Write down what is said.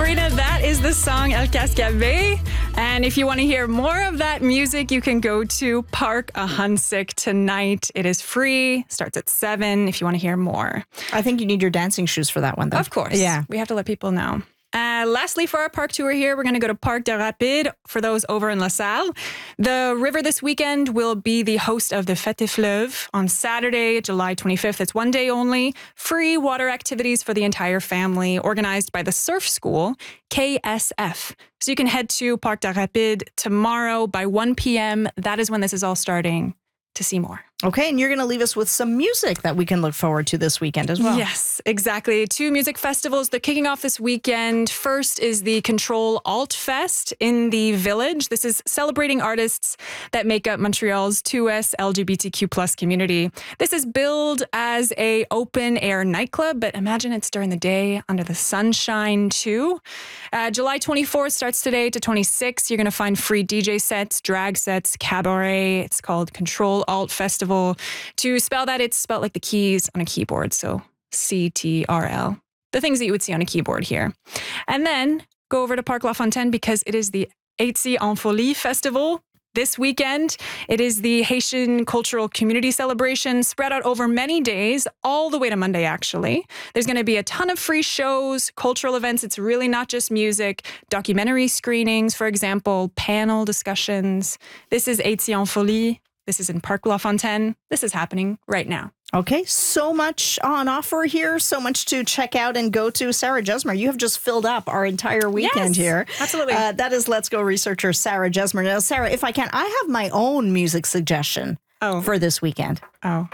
Sabrina, that is the song El Cascabel. And if you want to hear more of that music, you can go to Park Ahansik tonight. It is free, starts at 7 if you want to hear more. I think you need your dancing shoes for that one, though. Of course. Yeah. We have to let people know. Lastly, for our park tour here, we're going to go to Parc des Rapides for those over in La Salle. The river this weekend will be the host of the Fête des Fleuves on Saturday, July 25th. It's one day only. Free water activities for the entire family, organized by the surf school, KSF. So you can head to Parc des Rapides tomorrow by 1 p.m. That is when this is all starting, to see more. Okay, and you're going to leave us with some music that we can look forward to this weekend as well. Yes, exactly. 2 music festivals. They're kicking off this weekend. First is the Control Alt Fest in the Village. This is celebrating artists that make up Montreal's 2S LGBTQ plus community. This is billed as a open air nightclub, but imagine it's during the day under the sunshine too. July 24th starts today to 26th. You're going to find free DJ sets, drag sets, cabaret. It's called Control Alt Festival. To spell that, it's spelled like the keys on a keyboard. So CTRL. The things that you would see on a keyboard here. And then go over to Parc La Fontaine because it is the Haïti en Folie Festival this weekend. It is the Haitian cultural community celebration spread out over many days, all the way to Monday, actually. There's going to be a ton of free shows, cultural events. It's really not just music, documentary screenings, for example, panel discussions. This is Haïti en Folie. This is in Parc La Fontaine. This is happening right now. Okay, so much on offer here, so much to check out and go to. Sarah Jesmer, you have just filled up our entire weekend here. Absolutely. That is Let's Go researcher Sarah Jesmer. Now, Sarah, if I can, I have my own music suggestion for this weekend. Oh.